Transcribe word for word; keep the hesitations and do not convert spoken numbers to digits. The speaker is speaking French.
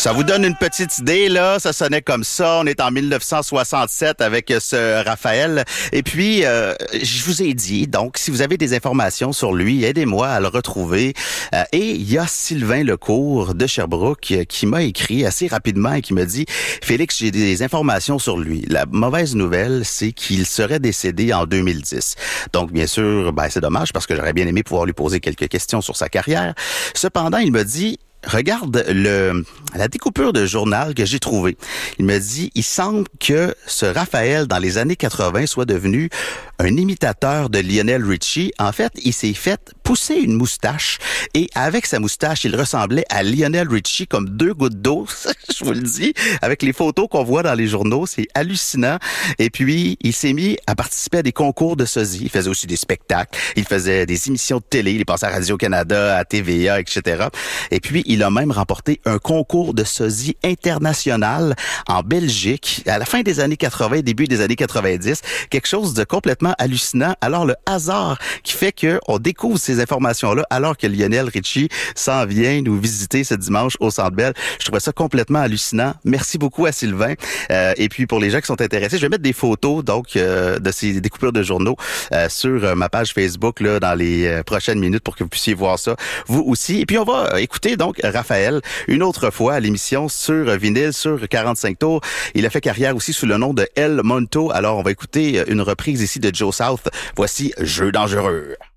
Ça vous donne une petite idée, là? Ça sonnait comme ça. On est en dix-neuf cent soixante-sept avec ce Raphaël. Et puis, euh, je vous ai dit, donc, si vous avez des informations sur lui, aidez-moi à le retrouver. Euh, et il y a Sylvain Lecourt de Sherbrooke qui m'a écrit assez rapidement et qui me dit « Félix, j'ai des informations sur lui. La mauvaise nouvelle, c'est qu'il serait décédé en deux mille dix. » Donc, bien sûr, ben, c'est dommage parce que j'aurais bien aimé pouvoir lui poser quelques questions sur sa carrière. Cependant, il me dit... Regarde le la découpure de journal que j'ai trouvé. Il me dit, il semble que ce Raphaël, dans les années quatre-vingt, soit devenu un imitateur de Lionel Richie. En fait, il s'est fait pousser une moustache et avec sa moustache, il ressemblait à Lionel Richie comme deux gouttes d'eau. Je vous le dis, avec les photos qu'on voit dans les journaux, c'est hallucinant. Et puis, il s'est mis à participer à des concours de sosie. Il faisait aussi des spectacles. Il faisait des émissions de télé. Il est passé à Radio-Canada, à T V A, et cetera. Et puis, il a même remporté un concours de sosie international en Belgique à la fin des années quatre-vingt, début des années quatre-vingt-dix. Quelque chose de complètement hallucinant. Alors, le hasard qui fait qu'on découvre ces informations-là alors que Lionel Richie s'en vient nous visiter ce dimanche au Centre Bell. Je trouvais ça complètement hallucinant. Merci beaucoup à Sylvain. Euh, et puis, pour les gens qui sont intéressés, je vais mettre des photos donc euh, de ces découpures de journaux euh, sur euh, ma page Facebook là dans les euh, prochaines minutes pour que vous puissiez voir ça vous aussi. Et puis, on va euh, écouter donc Raphaël, une autre fois à l'émission sur vinyle, sur quarante-cinq tours. Il a fait carrière aussi sous le nom de El Monto. Alors, on va écouter une reprise ici de Joe South. Voici Jeu dangereux.